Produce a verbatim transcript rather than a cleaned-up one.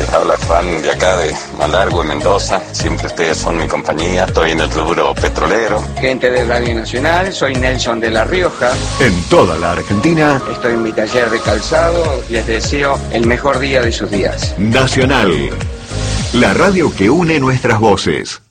Les habla Juan de acá de Malargüe, Mendoza. Siempre ustedes son mi compañía. Estoy en el rubro petrolero. Gente de Radio Nacional, soy Nelson de La Rioja. En toda la Argentina. Estoy en mi taller de calzado. Les deseo el mejor día de sus días. Nacional, la radio que une nuestras voces.